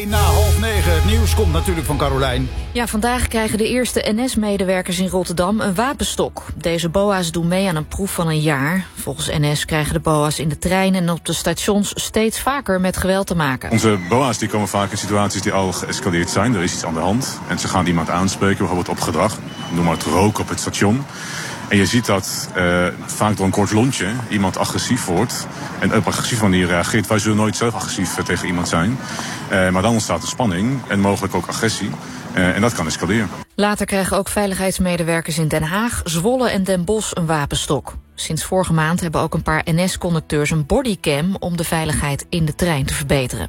Na 8:30, het nieuws komt natuurlijk van Carolijn. Ja, vandaag krijgen de eerste NS-medewerkers in Rotterdam een wapenstok. Deze BOA's doen mee aan een proef van een jaar. Volgens NS krijgen de BOA's in de treinen en op de stations steeds vaker met geweld te maken. Onze BOA's die komen vaak in situaties die al geëscaleerd zijn. Er is iets aan de hand en ze gaan iemand aanspreken, bijvoorbeeld op gedrag. Noem maar het roken op het station. En je ziet dat vaak door een kort lontje iemand agressief wordt. En op agressieve manier reageert. Wij zullen nooit zelf agressief tegen iemand zijn. Maar dan ontstaat er spanning en mogelijk ook agressie. En dat kan escaleren. Later krijgen ook veiligheidsmedewerkers in Den Haag, Zwolle en Den Bosch een wapenstok. Sinds vorige maand hebben ook een paar NS-conducteurs een bodycam om de veiligheid in de trein te verbeteren.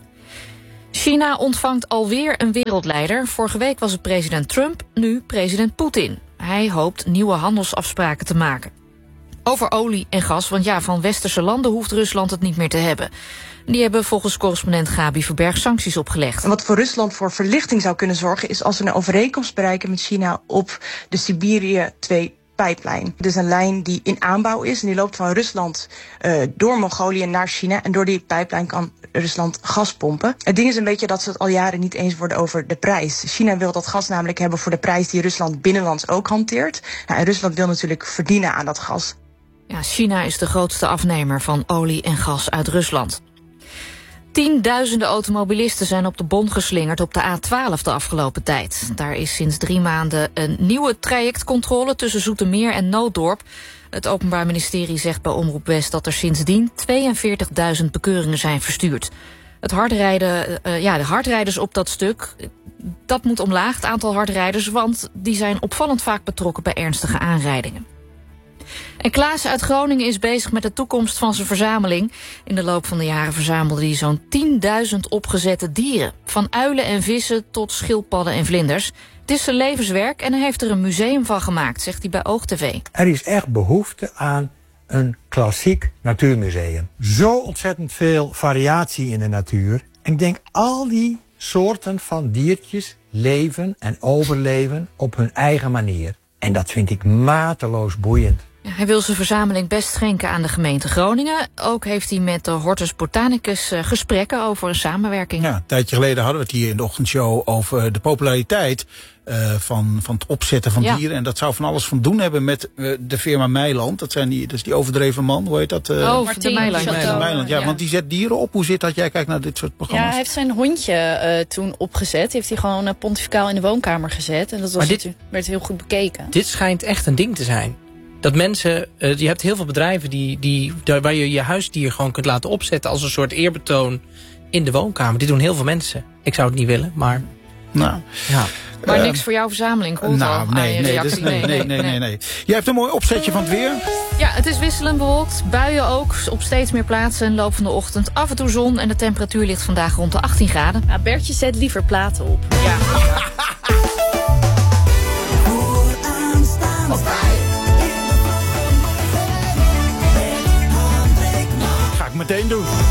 China ontvangt alweer een wereldleider. Vorige week was het president Trump, nu president Poetin. Hij hoopt nieuwe handelsafspraken te maken. Over olie en gas, want ja, van westerse landen hoeft Rusland het niet meer te hebben. Die hebben volgens correspondent Gabi Verberg sancties opgelegd. En wat voor Rusland voor verlichting zou kunnen zorgen, is als we een overeenkomst bereiken met China op de Siberië 2 pijplijn. Het is een lijn die in aanbouw is en die loopt van Rusland door Mongolië naar China. En door die pijplijn kan Rusland gas pompen. Het ding is een beetje dat ze het al jaren niet eens worden over de prijs. China wil dat gas namelijk hebben voor de prijs die Rusland binnenlands ook hanteert. Nou, en Rusland wil natuurlijk verdienen aan dat gas. Ja, China is de grootste afnemer van olie en gas uit Rusland. Tienduizenden automobilisten zijn op de bon geslingerd op de A12 de afgelopen tijd. Daar is sinds 3 maanden een nieuwe trajectcontrole tussen Zoetermeer en Nooddorp. Het Openbaar Ministerie zegt bij Omroep West dat er sindsdien 42.000 bekeuringen zijn verstuurd. Het hardrijden, de hardrijders op dat stuk, dat moet omlaag, het aantal hardrijders, want die zijn opvallend vaak betrokken bij ernstige aanrijdingen. En Klaas uit Groningen is bezig met de toekomst van zijn verzameling. In de loop van de jaren verzamelde hij zo'n 10.000 opgezette dieren. Van uilen en vissen tot schildpadden en vlinders. Het is zijn levenswerk en hij heeft er een museum van gemaakt, zegt hij bij OogTV. Er is echt behoefte aan een klassiek natuurmuseum. Zo ontzettend veel variatie in de natuur. En ik denk al die soorten van diertjes leven en overleven op hun eigen manier. En dat vind ik mateloos boeiend. Hij wil zijn verzameling best schenken aan de gemeente Groningen. Ook heeft hij met de Hortus Botanicus gesprekken over een samenwerking. Ja, een tijdje geleden hadden we het hier in de ochtendshow over de populariteit van het opzetten van dieren. En dat zou van alles van doen hebben met de firma Meiland. Dat is die overdreven man, hoe heet dat? De Meiland, ja, want die zet dieren op. Hoe zit dat? Jij kijkt naar dit soort programma's. Ja, hij heeft zijn hondje toen opgezet. Heeft hij gewoon pontificaal in de woonkamer gezet. En dat werd heel goed bekeken. Dit schijnt echt een ding te zijn. Dat mensen, je hebt heel veel bedrijven waar je je huisdier gewoon kunt laten opzetten als een soort eerbetoon in de woonkamer. Die doen heel veel mensen. Ik zou het niet willen, maar... Nou, ja. Maar niks voor jouw verzameling, hoor. Nee. Jij hebt een mooi opzetje van het weer. Ja, het is wisselend bewolkt. Buien ook, op steeds meer plaatsen in de loop van de ochtend. Af en toe zon en de temperatuur ligt vandaag rond de 18 graden. Ja, Bertje zet liever platen op. Ja. Ga ik meteen doen.